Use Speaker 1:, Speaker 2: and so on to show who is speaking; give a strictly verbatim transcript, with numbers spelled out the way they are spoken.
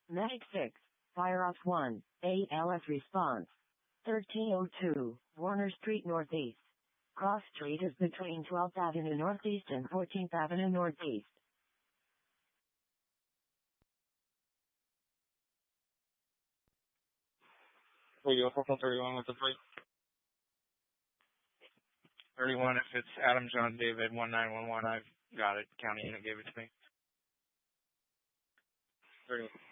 Speaker 1: Medic six, Fire Ops one, A L S response. thirteen oh two, Warner Street Northeast. Cross Street is between twelfth Avenue Northeast and fourteenth Avenue Northeast.
Speaker 2: Radio four thirty-one with the three. thirty-one, if it's Adam John David one nine one one, I've got it. County unit gave it to me. thirty-one.